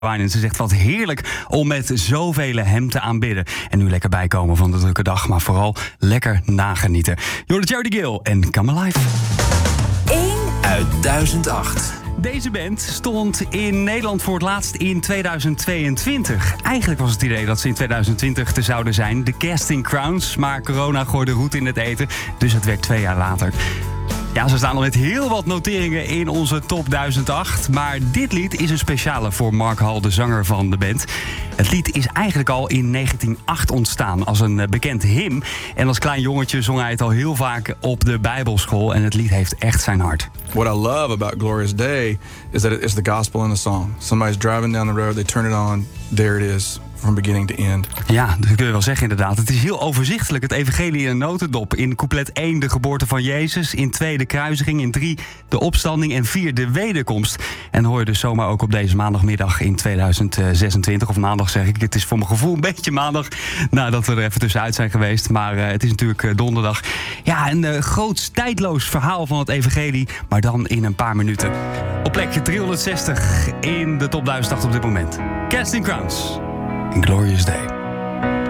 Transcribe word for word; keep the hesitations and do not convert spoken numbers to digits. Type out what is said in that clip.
En ze zegt wat heerlijk om met zoveel hem te aanbidden. En nu lekker bijkomen van de drukke dag, maar vooral lekker nagenieten. You're the Charity Gill en Come Alive. één uit duizend acht. Deze band stond in Nederland voor het laatst in tweeduizend tweeëntwintig. Eigenlijk was het idee dat ze in tweeduizend twintig te zouden zijn. De Casting Crowns, maar corona gooide roet in het eten. Dus het werd twee jaar later. Ja, ze staan al met heel wat noteringen in onze top duizend acht. Maar dit lied is een speciale voor Mark Hall, de zanger van de band. Het lied is eigenlijk al in negentien nul acht ontstaan als een bekend hymn. En als klein jongetje zong hij het al heel vaak op de bijbelschool. En het lied heeft echt zijn hart. What I love about Glorious Day is that it's the gospel in the song. Somebody's driving down the road, they turn it on, there it is. From beginning to end. Ja, dat kun je wel zeggen inderdaad. Het is heel overzichtelijk, het evangelie in een notendop. In couplet één de geboorte van Jezus, in twee de kruisiging, in drie de opstanding en vier de wederkomst. En hoor je dus zomaar ook op deze maandagmiddag in tweeduizend zesentwintig, of maandag zeg ik. Het is voor mijn gevoel een beetje maandag, nadat we er even tussenuit zijn geweest. Maar uh, het is natuurlijk uh, donderdag. Ja, een uh, groots tijdloos verhaal van het evangelie, maar dan in een paar minuten. Op plek driehonderdzestig in de top duizend acht op dit moment. Casting Crowns. Glorious Day.